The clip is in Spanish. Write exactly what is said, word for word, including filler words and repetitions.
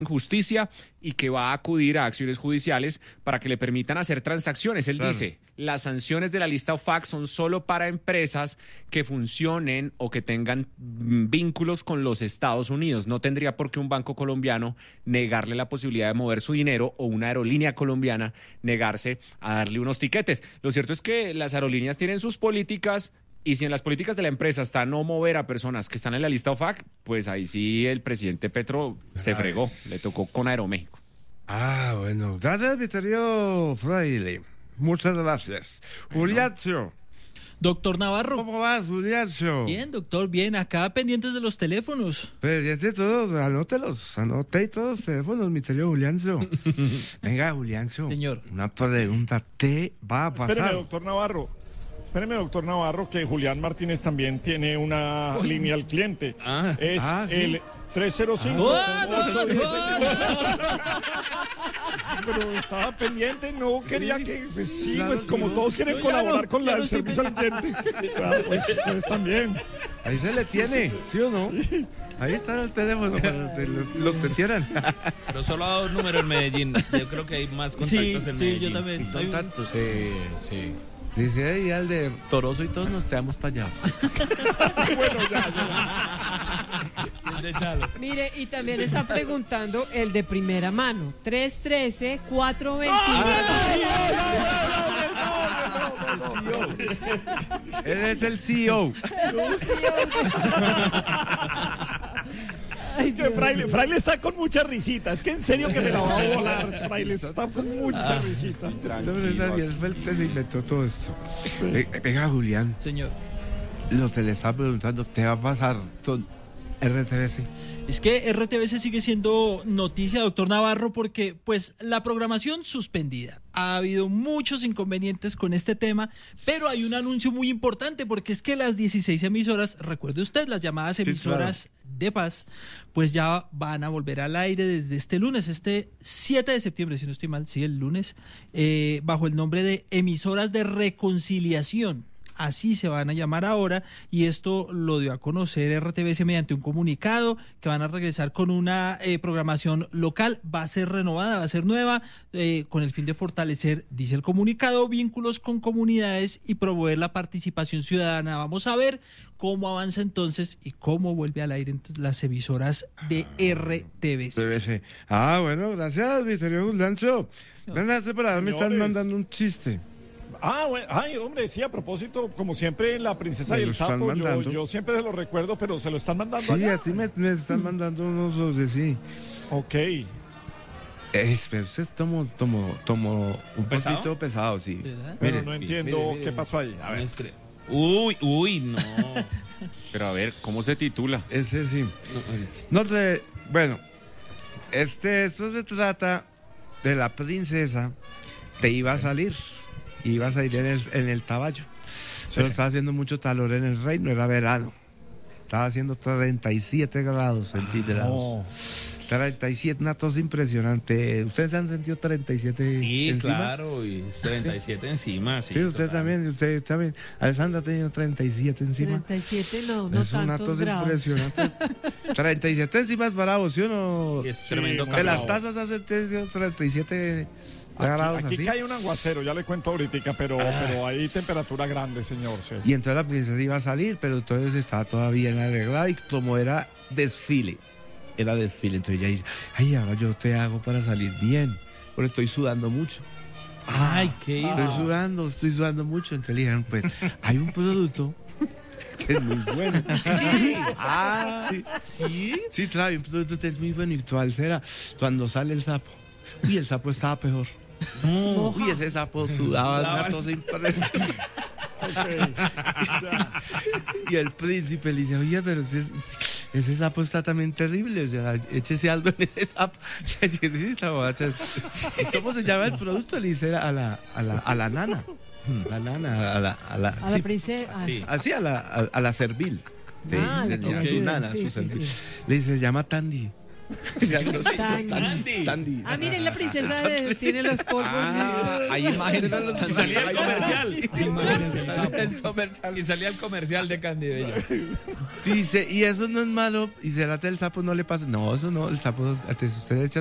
justicia y que va a acudir a acciones judiciales para que le permitan hacer transacciones. Él Claro. dice, las sanciones de la lista O F A C son solo para empresas que funcionen o que tengan mm, vínculos con los Estados Unidos. No tendría por qué un banco colombiano negarle la posibilidad de mover su dinero o una aerolínea colombiana negarse a darle unos tiquetes. Lo cierto es que las aerolíneas tienen sus políticas. Y si en las políticas de la empresa está no mover a personas que están en la lista O F A C, pues ahí sí el presidente Petro se fregó, le tocó con Aeroméxico. Ah, bueno. Gracias, mi querido Fraile. Muchas gracias. Juliacio, Doctor Navarro. ¿cómo vas, Juliacio? Bien, doctor, bien. Acá pendientes de los teléfonos. Pendiente todos, anótelos, anoté todos los teléfonos, mi querido Juliancio. Venga, Juliancio. Señor. Una pregunta, ¿qué va a pasar? Espéreme, doctor Navarro. Espéreme, doctor Navarro, que Julián Martínez también tiene una línea al cliente. Ah. Es Ah, ¿sí? el tres cero cinco. ¡Ah, ocho diez. doctor! Pero estaba pendiente, no quería que... Pues sí, Claro pues que como no. todos quieren No, ya colaborar no, con ya la, no el estoy servicio al cliente. Claro, pues ustedes también. Ahí se le tiene, ¿sí o no? Ahí está el teléfono para que los, los que quieran. Pero solo ha dado un número en Medellín. Yo creo que hay más contactos Sí, en sí, Medellín. yo también. Hay un- Contactos. Sí, sí. Dice ahí al de Toroso y todos nos quedamos tallados. Bueno, ya, ya. El de Chalo. Mire, y también está preguntando el de primera mano. tres uno tres, cuatro dos Él es el C E O. Que Fraile, Fraile está con mucha risita. Es que en serio que me la va a volar, Fraile. Está con mucha risita. Él fue el que se inventó todo esto. Ve- Venga, Julián, Señor. lo que le estaba preguntando, ¿qué va a pasar con R T V C? Es que R T V C sigue siendo noticia, doctor Navarro, porque pues la programación suspendida. Ha habido muchos inconvenientes con este tema, pero hay un anuncio muy importante, porque es que las dieciséis emisoras, recuerde usted, las llamadas Sí, emisoras de paz, pues ya van a volver al aire desde este lunes, este siete de septiembre, si no estoy mal, sí, el lunes, eh, bajo el nombre de Emisoras de Reconciliación. Así se van a llamar ahora, y esto lo dio a conocer R T V C mediante un comunicado, que van a regresar con una eh, programación local, va a ser renovada, va a ser nueva, eh, con el fin de fortalecer, dice el comunicado, vínculos con comunidades y promover la participación ciudadana. Vamos a ver cómo avanza entonces y cómo vuelve al aire entonces las emisoras de R T V C. R T V C. Ah, bueno, gracias, mi señor Juliancio. Ven a hacer para me están Señores. mandando un chiste. Ah, bueno, ay, hombre, sí, a propósito, como siempre, la princesa Me y lo el están sapo, yo, mandando. yo siempre se lo recuerdo, pero se lo están mandando Sí, allá. así me, me están mandando unos dos de sí. Ok. Es, pero eso es tomo, tomo, tomo un ¿Pesado? poquito pesado, sí. ¿Verdad? Pero Mire, no entiendo mire, mire. qué pasó ahí. A ver. Estre- Uy, uy, no. Pero a ver, ¿cómo se titula? Ese sí. No sé, bueno, este, esto se trata de la princesa que iba a salir, iba a salir en el, en el caballo, pero estaba haciendo mucho calor en el reino, era verano, estaba haciendo treinta y siete grados centígrados, No. treinta y siete, una tos impresionante. ¿Ustedes han sentido treinta y siete Sí, encima? claro, y treinta y siete encima, sí. Sí, usted total. también, usted también. Alessandra ha tenido treinta y siete encima. treinta y siete no, no Es una tantos tos grados. impresionante. treinta y siete encima es bravo, ¿sí o no? Y es Sí, tremendo muy De las bravo. tazas hace treinta y siete grados Aquí, aquí así. cae un aguacero, ya le cuento ahorita, pero, pero hay temperatura grande, señor. Sí. Y entonces la princesa iba a salir, pero entonces estaba todavía en arreglada y como era desfile, era desfile. Entonces ella dice, ay, ahora yo te hago para salir bien, porque estoy sudando mucho. Ay, qué Estoy hizo. sudando, estoy sudando mucho. Entonces le dijeron, pues, hay un producto que es muy bueno. Ah, sí. ¿Sí? Sí, claro, hay un producto que es muy bueno. Y cuál será, cuando sale el sapo. Uy, el sapo estaba peor. Uy, ese sapo sudaba una cosa impresionante. Y el príncipe le dice, oye, pero ese, ese sapo está también terrible, o sea, échese algo en ese sapo. Sí, la voy a hacer. ¿Y cómo se llama el producto? Le dice a la, a la, a la nana. La nana, a la... A la, A la sí, princesa. ah, Sí. así a la, a, a la servil. Sí, Ah, le- la a su conocida, nana, a sí, su sí, servil. sí. Le dice, se llama Tandy. Tandy. Tandy. Ah, miren, la princesa de- tiene los polvos Ah, listos. hay imágenes. Y salía el comercial. Imágenes del sapo. El comercial. Y salía el comercial de Candy Bello. Dice, y eso no es malo, y será que el sapo no le pasa. No, eso no, el sapo, usted echa